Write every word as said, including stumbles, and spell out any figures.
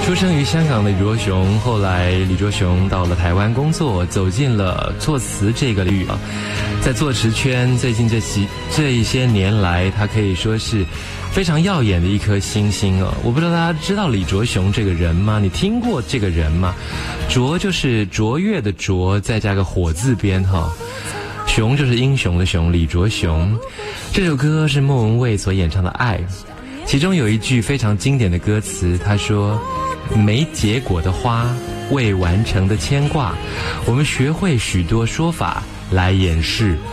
出生于香港的李卓雄，后来李卓雄到了台湾工作，走进了作词这个领域啊。在作词圈，最近这几这一些年来，他可以说是非常耀眼的一颗星星哦。我不知道大家知道李卓雄这个人吗？你听过这个人吗？卓就是卓越的卓，再加个火字边哈。雄就是英雄的雄，李卓雄。这首歌是莫文蔚所演唱的《爱》，其中有一句非常经典的歌词，他说：没结果的花，未完成的牵挂，我们学会许多说法来掩饰